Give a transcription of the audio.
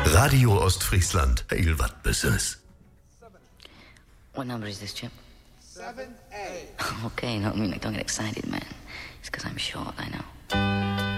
Radio Ostfriesland, Ilvat Business. What number is this, Chip? 7A. Okay, no, don't get excited, man. It's because I'm short, I know.